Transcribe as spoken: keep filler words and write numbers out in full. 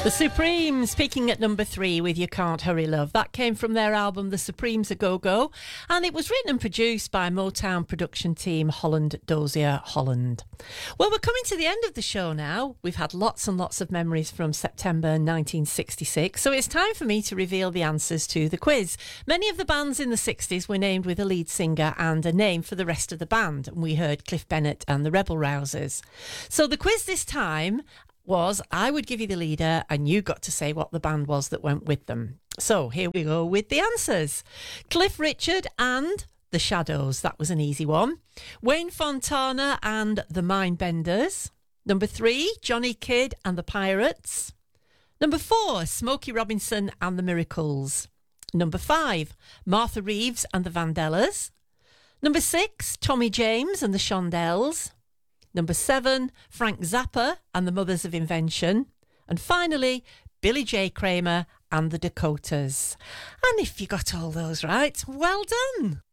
The Supremes, peaking at number three with You Can't Hurry Love. That came from their album The Supremes A Go-Go, and it was written and produced by Motown production team Holland Dozier Holland. Well, we're coming to the end of the show now. We've had lots and lots of memories from September nineteen sixty-six, so it's time for me to reveal the answers to the quiz. Many of the bands in the sixties were named with a lead singer and a name for the rest of the band, and we heard Cliff Bennett and the Rebel Rousers. So the quiz this time was I would give you the leader and you got to say what the band was that went with them. So here we go with the answers. Cliff Richard and The Shadows, that was an easy one. Wayne Fontana and The Mindbenders. Number three, Johnny Kidd and the Pirates. Number four, Smokey Robinson and the Miracles. Number five, Martha Reeves and the Vandellas. Number six, Tommy James and the Shondells. Number seven, Frank Zappa and the Mothers of Invention. And finally, Billy J. Kramer and the Dakotas. And if you got all those right, well done.